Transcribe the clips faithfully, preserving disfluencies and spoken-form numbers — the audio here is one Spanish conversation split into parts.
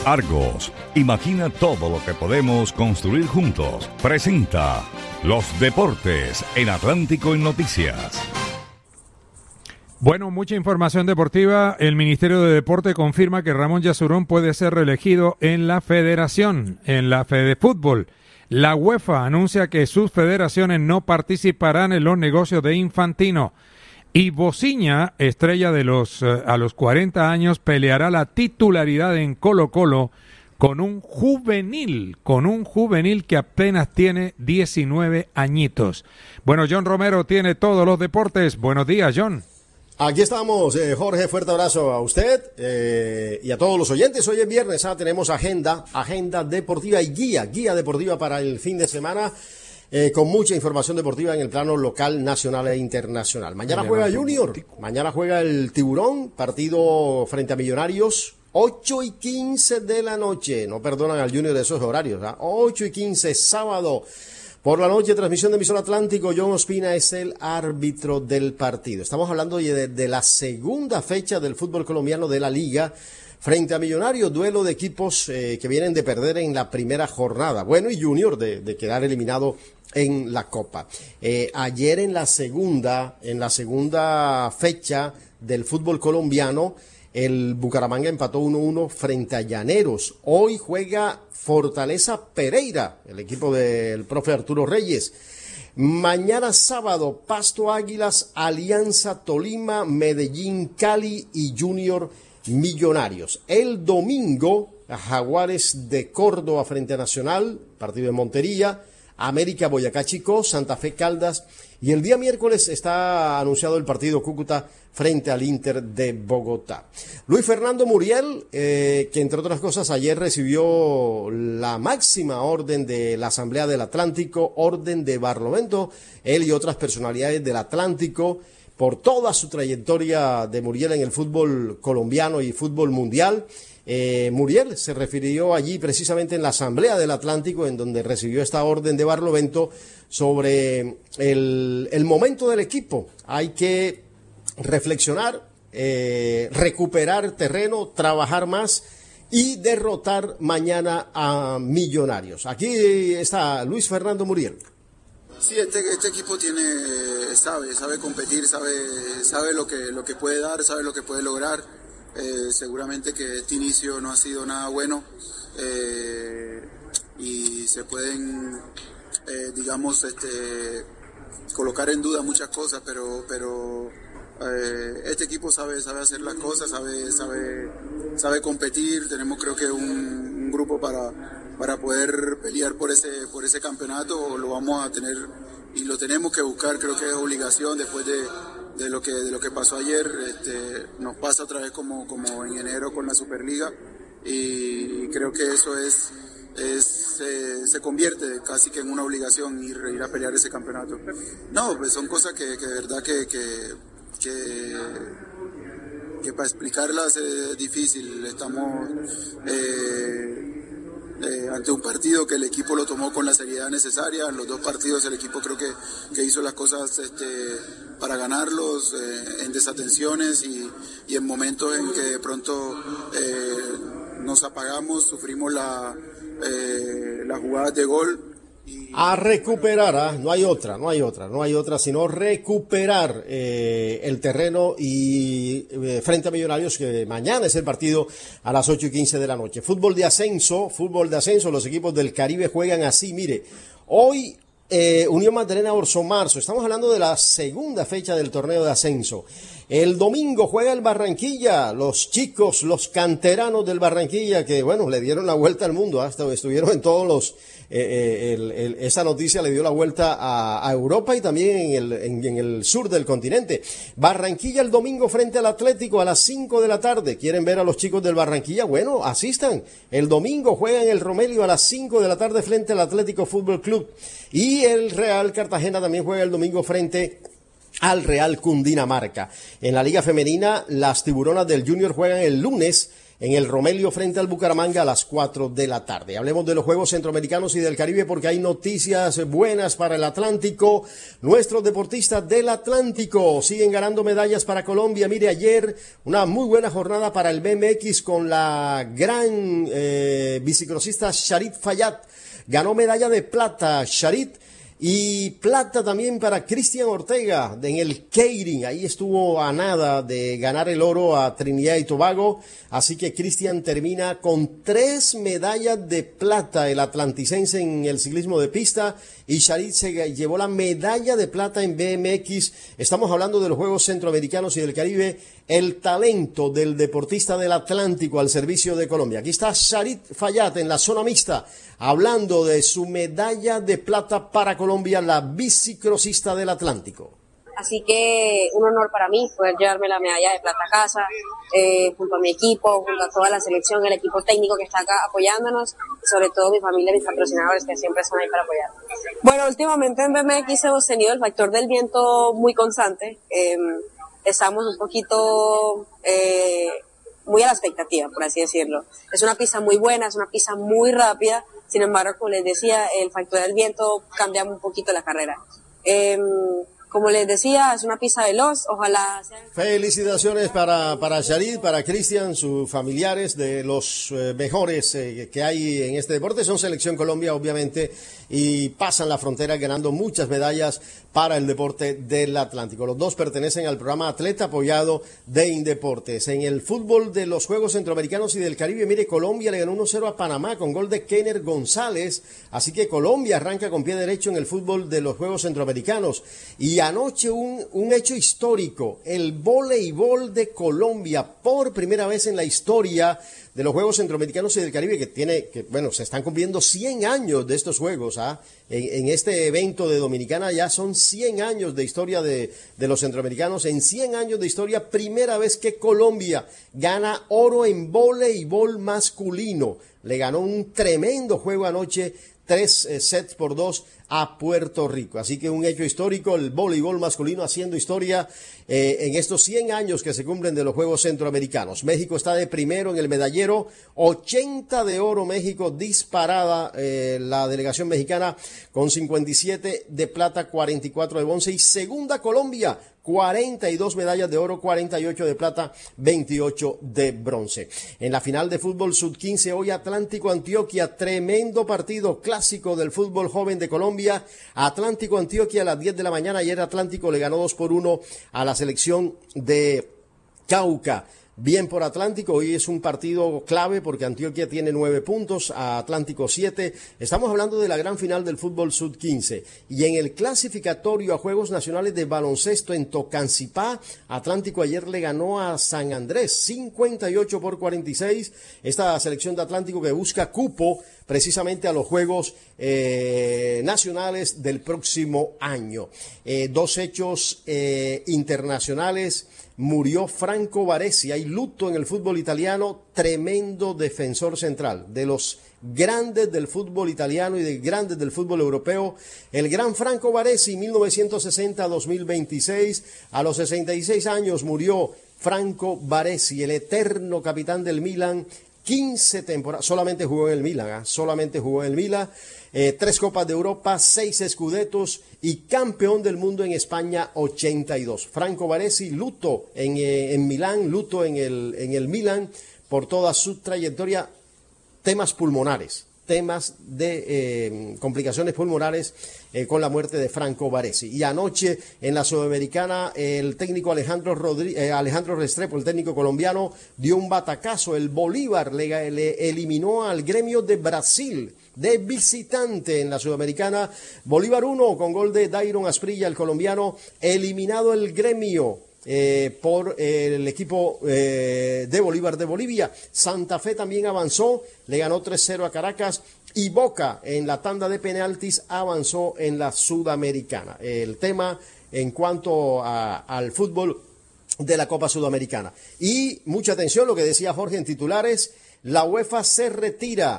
Argos, imagina todo lo que podemos construir juntos. Presenta Los Deportes en Atlántico en Noticias. Bueno, mucha información deportiva. El Ministerio de Deporte confirma que Ramón Yesurún puede ser reelegido en la federación, en la Fedefútbol. La UEFA anuncia que sus federaciones no participarán en los negocios de Infantino. Y Bociña, estrella de los eh, a los cuarenta años, peleará la titularidad en Colo-Colo con un juvenil, con un juvenil que apenas tiene diecinueve añitos. Bueno, John Romero tiene todos los deportes. Buenos días, John. Aquí estamos, eh, Jorge, fuerte abrazo a usted eh, y a todos los oyentes. Hoy es viernes, ah, tenemos agenda, agenda deportiva y guía, guía deportiva para el fin de semana. Eh, con mucha información deportiva en el plano local, nacional e internacional. Mañana juega Junior, mañana juega el Tiburón, partido frente a Millonarios, ocho y quince de la noche. No perdonan al Junior de esos horarios, ¿eh? ocho y quince, sábado por la noche, transmisión de Emisor Atlántico. John Ospina es el árbitro del partido. Estamos hablando de, de la segunda fecha del fútbol colombiano de la Liga. Frente a Millonarios, duelo de equipos eh, que vienen de perder en la primera jornada. Bueno, y Junior de, de quedar eliminado en la Copa. Eh, ayer en la segunda, en la segunda fecha del fútbol colombiano, el Bucaramanga empató uno uno frente a Llaneros. Hoy juega Fortaleza Pereira, el equipo del profe Arturo Reyes. Mañana sábado, Pasto Águilas, Alianza Tolima, Medellín, Cali y Junior Millonarios. El domingo, Jaguares de Córdoba frente a Nacional, partido de Montería, América Boyacá Chicó, Santa Fe Caldas, y el día miércoles está anunciado el partido Cúcuta frente al Inter de Bogotá. Luis Fernando Muriel, eh, que entre otras cosas ayer recibió la máxima orden de la Asamblea del Atlántico, orden de Barlovento, él y otras personalidades del Atlántico, por toda su trayectoria de Muriel en el fútbol colombiano y fútbol mundial. Eh, Muriel se refirió allí precisamente en la Asamblea del Atlántico, en donde recibió esta orden de Barlovento sobre el, el momento del equipo. Hay que reflexionar, eh, recuperar terreno, trabajar más y derrotar mañana a Millonarios. Aquí está Luis Fernando Muriel. Sí, este, este equipo tiene, sabe, sabe competir, sabe, sabe lo que, lo que puede dar, sabe lo que puede lograr. Eh, seguramente que este inicio no ha sido nada bueno eh, y se pueden, eh, digamos, este, colocar en duda muchas cosas, pero, pero eh, este equipo sabe, sabe hacer las cosas, sabe, sabe, sabe competir. Tenemos, creo que un, un grupo para para poder pelear por ese por ese campeonato. Lo vamos a tener y lo tenemos que buscar, creo que es obligación después de, de lo que de lo que pasó ayer. Este, nos pasa otra vez como, como en enero con la Superliga y creo que eso es, es eh, se convierte casi que en una obligación ir, ir a pelear ese campeonato. No, pues son cosas que, que de verdad que, que, que, que para explicarlas es difícil. Estamos eh, Eh, ante un partido que el equipo lo tomó con la seriedad necesaria. En los dos partidos el equipo creo que, que hizo las cosas este, para ganarlos, eh, en desatenciones y, y en momentos en que de pronto eh, nos apagamos, sufrimos la, eh, las jugadas de gol. A recuperar, ¿eh? no hay otra, no hay otra, no hay otra, sino recuperar eh, el terreno y eh, frente a Millonarios, que mañana es el partido a las ocho y quince de la noche. Fútbol de ascenso, fútbol de ascenso, los equipos del Caribe juegan así, mire, hoy eh, Unión Magdalena Orso Marzo, estamos hablando de la segunda fecha del torneo de ascenso. El domingo juega el Barranquilla, los chicos, los canteranos del Barranquilla, que bueno, le dieron la vuelta al mundo, hasta estuvieron en todos los, eh, eh, el, el, esa noticia le dio la vuelta a, a Europa y también en el, en, en el sur del continente. Barranquilla el domingo frente al Atlético a las cinco de la tarde. ¿Quieren ver a los chicos del Barranquilla? Bueno, asistan. El domingo juegan el Romelio a las cinco de la tarde frente al Atlético Fútbol Club. Y el Real Cartagena también juega el domingo frente al Real Cundinamarca. En la Liga Femenina, las tiburonas del Junior juegan el lunes en el Romelio frente al Bucaramanga a las cuatro de la tarde. Hablemos de los Juegos Centroamericanos y del Caribe porque hay noticias buenas para el Atlántico. Nuestros deportistas del Atlántico siguen ganando medallas para Colombia. Mire, ayer una muy buena jornada para el B M X con la gran eh, bicicrosista Charit Fayad. Ganó medalla de plata Charit. Y plata también para Cristian Ortega en el Keirin. Ahí estuvo a nada de ganar el oro a Trinidad y Tobago. Así que Cristian termina con tres medallas de plata, el atlanticense en el ciclismo de pista. Y Charit se llevó la medalla de plata en B M X. Estamos hablando de los Juegos Centroamericanos y del Caribe. El talento del deportista del Atlántico al servicio de Colombia. Aquí está Charit Fayad en la zona mixta, hablando de su medalla de plata para Colombia, la bicicrosista del Atlántico. Así que un honor para mí poder llevarme la medalla de plata a casa, eh, junto a mi equipo, junto a toda la selección, el equipo técnico que está acá apoyándonos, y sobre todo mi familia y mis patrocinadores que siempre están ahí para apoyar. Bueno, últimamente en B M X hemos tenido el factor del viento muy constante. Eh, estamos un poquito eh, muy a la expectativa, por así decirlo. Es una pista muy buena, es una pista muy rápida, sin embargo, como les decía, el factor del viento cambia un poquito la carrera. Eh, Como les decía, es una pista veloz, ojalá sea... Felicitaciones para, para Charit, para Cristian, sus familiares, de los eh, mejores eh, que hay en este deporte. Son Selección Colombia, obviamente, y pasan la frontera ganando muchas medallas para el deporte del Atlántico. Los dos pertenecen al programa Atleta apoyado de Indeportes. En el fútbol de los Juegos Centroamericanos y del Caribe, mire, Colombia le ganó uno cero a Panamá con gol de Kenner González. Así que Colombia arranca con pie derecho en el fútbol de los Juegos Centroamericanos. Y anoche un, un hecho histórico, el voleibol de Colombia, por primera vez en la historia de los Juegos Centroamericanos y del Caribe, que tiene, que bueno, se están cumpliendo cien años de estos Juegos, ¿ah? En, en este evento de Dominicana ya son cien años de historia de, de los centroamericanos, en cien años de historia, primera vez que Colombia gana oro en voleibol masculino. Le ganó un tremendo juego anoche, tres eh, sets por dos a Puerto Rico. Así que un hecho histórico, el voleibol masculino haciendo historia eh, en estos cien años que se cumplen de los Juegos Centroamericanos. México está de primero en el medallero, ochenta de oro México, disparada eh, la delegación mexicana con cincuenta y siete de plata, cuarenta y cuatro de bronce, y segunda Colombia, cuarenta y dos medallas de oro, cuarenta y ocho de plata, veintiocho de bronce. En la final de fútbol sub quince, hoy Atlántico Antioquia, tremendo partido clásico del fútbol joven de Colombia. Atlántico Antioquia a las diez de la mañana. Ayer Atlántico le ganó dos por uno a la selección de Cauca. Bien por Atlántico, hoy es un partido clave porque Antioquia tiene nueve puntos, a Atlántico siete. Estamos hablando de la gran final del fútbol sub quince. Y en el clasificatorio a Juegos Nacionales de Baloncesto en Tocancipá, Atlántico ayer le ganó a San Andrés, cincuenta y ocho por cuarenta y seis. Esta selección de Atlántico que busca cupo precisamente a los Juegos eh, Nacionales del próximo año. Eh, dos hechos eh, internacionales. Murió Franco Baresi, hay luto en el fútbol italiano, tremendo defensor central, de los grandes del fútbol italiano y de grandes del fútbol europeo, el gran Franco Baresi, mil novecientos sesenta a dos mil veintiséis, a los sesenta y seis años murió Franco Baresi, el eterno capitán del Milan, quince temporadas, solamente jugó en el Milan, ¿eh? solamente jugó en el Milan, eh, tres Copas de Europa, seis escudetos y campeón del mundo en España ochenta y dos. Franco Baresi, luto en, eh, en Milán, luto en el, en el Milan por toda su trayectoria, temas pulmonares. temas de eh, complicaciones pulmonares eh, con la muerte de Franco Baresi. Y anoche en la Sudamericana el técnico Alejandro, Rodri- eh, Alejandro Restrepo, el técnico colombiano, dio un batacazo. El Bolívar le, le eliminó al Gremio de Brasil de visitante en la Sudamericana. Bolívar uno con gol de Dairon Asprilla, el colombiano, eliminado el Gremio Eh, por eh, el equipo eh, de Bolívar de Bolivia. Santa Fe también avanzó, le ganó tres cero a Caracas, y Boca en la tanda de penaltis avanzó en la Sudamericana. El tema en cuanto a, al fútbol de la Copa Sudamericana. Y mucha atención lo que decía Jorge en titulares: la UEFA se retira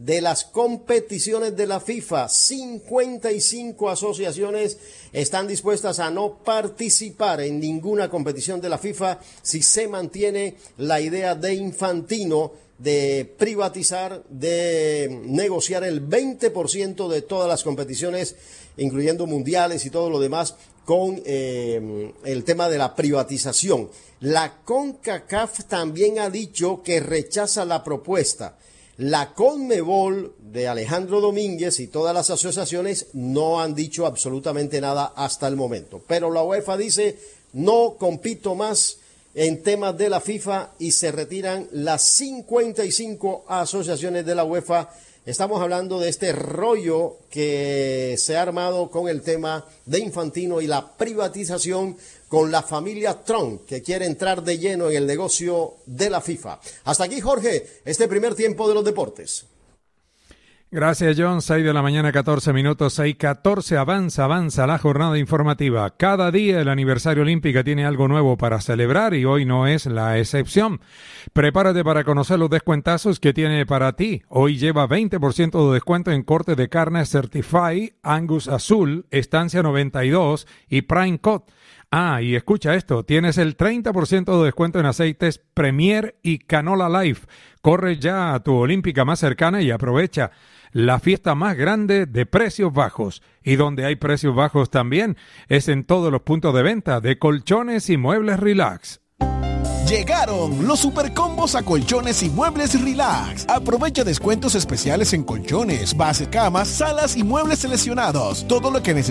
de las competiciones de la FIFA. cincuenta y cinco asociaciones están dispuestas a no participar en ninguna competición de la FIFA si se mantiene la idea de Infantino de privatizar, de negociar el veinte por ciento de todas las competiciones, incluyendo mundiales y todo lo demás, con eh, el tema de la privatización. La CONCACAF también ha dicho que rechaza la propuesta. La CONMEBOL de Alejandro Domínguez y todas las asociaciones no han dicho absolutamente nada hasta el momento. Pero la UEFA dice, no compito más en temas de la FIFA, y se retiran las cincuenta y cinco asociaciones de la UEFA. Estamos hablando de este rollo que se ha armado con el tema de Infantino y la privatización con la familia Trump, que quiere entrar de lleno en el negocio de la FIFA. Hasta aquí, Jorge, este primer tiempo de los deportes. Gracias, John. seis de la mañana, catorce minutos, seis catorce. Avanza, avanza la jornada informativa. Cada día el aniversario olímpico tiene algo nuevo para celebrar y hoy no es la excepción. Prepárate para conocer los descuentazos que tiene para ti. Hoy lleva veinte por ciento de descuento en corte de carne Certified, Angus Azul, Estancia noventa y dos y Prime Cut. Ah, y escucha esto, tienes el treinta por ciento de descuento en aceites Premier y Canola Life. Corre ya a tu olímpica más cercana y aprovecha la fiesta más grande de precios bajos. Y donde hay precios bajos también es en todos los puntos de venta de colchones y muebles Relax. Llegaron los supercombos a Colchones y Muebles Relax. Aprovecha descuentos especiales en colchones, base, camas, salas y muebles seleccionados. Todo lo que necesitas